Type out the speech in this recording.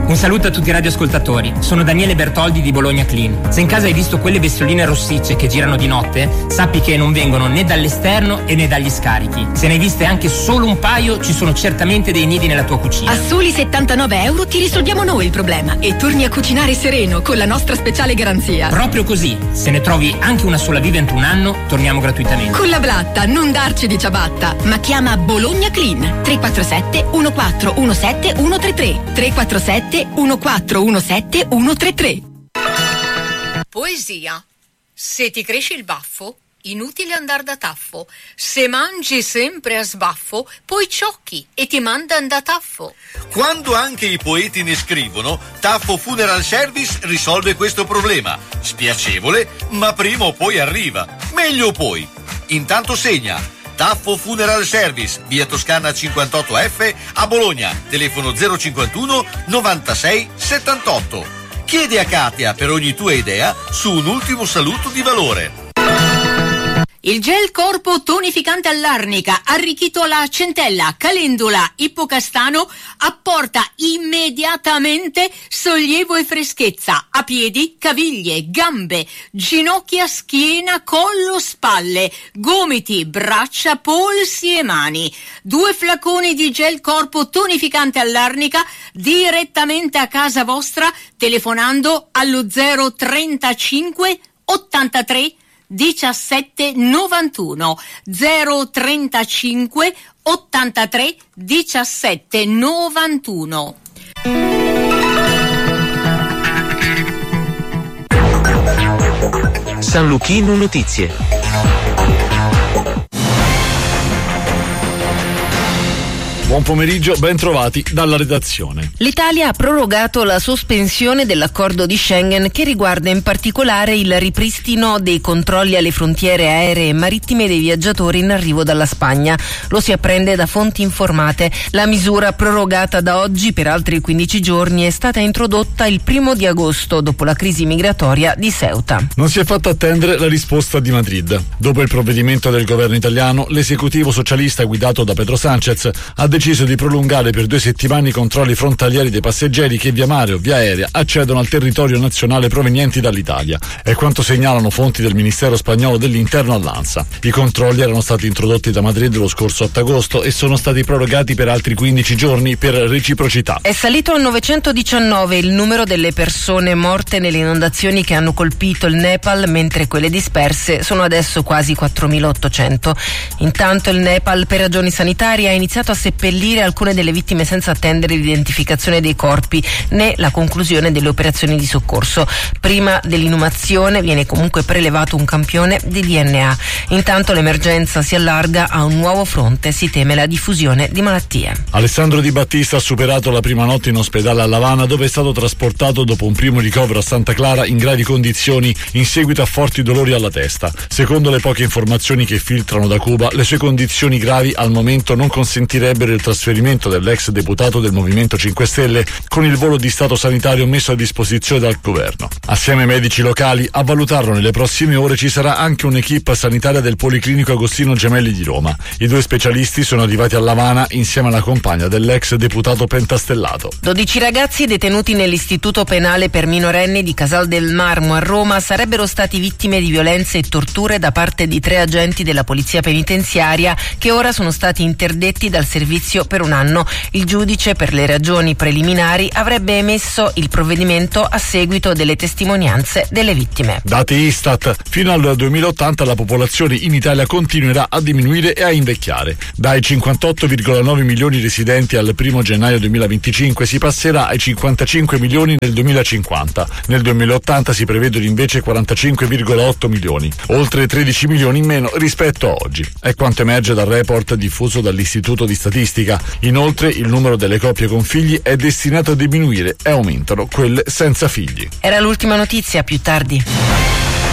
Un saluto a tutti i radioascoltatori, sono Daniele Bertoldi di Bologna Clean. Se in casa hai visto quelle bestioline rossicce che girano di notte, sappi che non vengono né dall'esterno né dagli scarichi. Se ne hai viste anche solo un paio, ci sono certamente dei nidi nella tua cucina. A soli 79 euro ti risolviamo noi il problema e torni a cucinare sereno con la nostra speciale garanzia. Proprio così, se ne trovi anche una sola viva entro un anno, torniamo gratuitamente. Con la blatta, non darci di ciabatta, ma chiama Bologna Clean 347 1417 133 347 1417 133. Poesia. Se ti cresce il baffo, inutile andar da taffo. Se mangi sempre a sbaffo, poi ciocchi e ti mandan da taffo. Quando anche i poeti ne scrivono, Taffo Funeral Service risolve questo problema. Spiacevole, ma prima o poi arriva. Meglio poi. Intanto segna. Taffo Funeral Service, via Toscana 58F a Bologna, telefono 051 96 78. Chiedi a Katia per ogni tua idea su un ultimo saluto di valore. Il gel corpo tonificante all'arnica, arricchito alla centella, calendula, ippocastano, apporta immediatamente sollievo e freschezza a piedi, caviglie, gambe, ginocchia, schiena, collo, spalle, gomiti, braccia, polsi e mani. 2 flaconi di gel corpo tonificante all'arnica direttamente a casa vostra telefonando allo 035 83 17 91 035 83 17 91. San Luchino Notizie. Buon pomeriggio, ben trovati dalla redazione. L'Italia ha prorogato la sospensione dell'accordo di Schengen che riguarda in particolare il ripristino dei controlli alle frontiere aeree e marittime dei viaggiatori in arrivo dalla Spagna. Lo si apprende da fonti informate. La misura, prorogata da oggi per altri 15 giorni, è stata introdotta il 1 di agosto dopo la crisi migratoria di Ceuta. Non si è fatta attendere la risposta di Madrid. Dopo il provvedimento del governo italiano, l'esecutivo socialista guidato da Pedro Sánchez ha deciso di prolungare per 2 settimane i controlli frontalieri dei passeggeri che via mare o via aerea accedono al territorio nazionale provenienti dall'Italia. È quanto segnalano fonti del Ministero spagnolo dell'Interno all'ANSA. I controlli erano stati introdotti da Madrid lo scorso 8 agosto e sono stati prorogati per altri 15 giorni per reciprocità. È salito a 919 il numero delle persone morte nelle inondazioni che hanno colpito il Nepal, mentre quelle disperse sono adesso quasi 4.800. Intanto il Nepal, per ragioni sanitarie, ha iniziato a seppellire alcune delle vittime senza attendere l'identificazione dei corpi né la conclusione delle operazioni di soccorso. Prima dell'inumazione viene comunque prelevato un campione di DNA. Intanto l'emergenza si allarga a un nuovo fronte, si teme la diffusione di malattie. Alessandro Di Battista ha superato la prima notte in ospedale a La Habana, dove è stato trasportato dopo un primo ricovero a Santa Clara in gravi condizioni in seguito a forti dolori alla testa. Secondo le poche informazioni che filtrano da Cuba, le sue condizioni gravi al momento non consentirebbero il trasferimento dell'ex deputato del Movimento 5 Stelle con il volo di stato sanitario messo a disposizione dal governo. Assieme ai medici locali, a valutarlo nelle prossime ore ci sarà anche un'equipe sanitaria del Policlinico Agostino Gemelli di Roma. I 2 specialisti sono arrivati a La Habana insieme alla compagna dell'ex deputato pentastellato. 12 ragazzi detenuti nell'istituto penale per minorenni di Casal del Marmo a Roma sarebbero stati vittime di violenze e torture da parte di 3 agenti della polizia penitenziaria che ora sono stati interdetti dal servizio per un anno. Il giudice, per le ragioni preliminari, avrebbe emesso il provvedimento a seguito delle testimonianze delle vittime. Dati Istat, fino al 2080 la popolazione in Italia continuerà a diminuire e a invecchiare. Dai 58,9 milioni residenti al 1 gennaio 2025 si passerà ai 55 milioni nel 2050. Nel 2080 si prevedono invece 45,8 milioni, oltre 13 milioni in meno rispetto a oggi. È quanto emerge dal report diffuso dall'Istituto di Statistica. Inoltre il numero delle coppie con figli è destinato a diminuire e aumentano quelle senza figli. Era l'ultima notizia, più tardi.